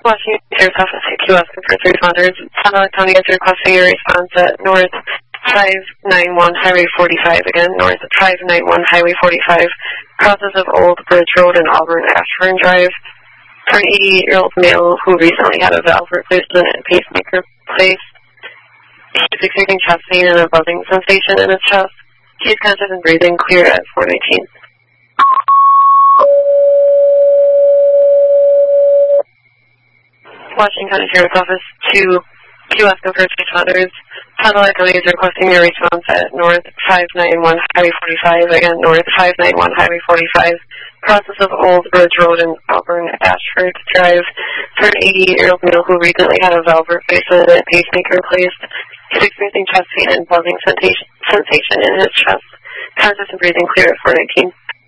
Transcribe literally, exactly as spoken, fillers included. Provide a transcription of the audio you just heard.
Washington Sheriff's Office, C Q S for first responders. Satellite County is requesting your response at North five ninety-one Highway forty-five. Again, North five ninety-one Highway forty-five. Crosses of Old Bridge Road and Auburn Ashburn Drive. For an eighty-eight-year-old male who recently had a valve replacement and pacemaker placed. He's experiencing chest pain and a buzzing sensation in his chest. He's conscious and breathing, clear at four nineteen. Washington County Sheriff's Office to Q S for first responders. Satellite County is requesting your response at North five ninety-one Highway forty-five. Again, North five ninety-one Highway forty-five. Crosses of Old Bridge Road and Auburn Ashford Drive. For an eighty-eight-year-old male who recently had a valve replacement and pacemaker placed. He's experiencing chest pain and buzzing sensation, sensation in his chest. Conscious and breathing clear at four nineteen.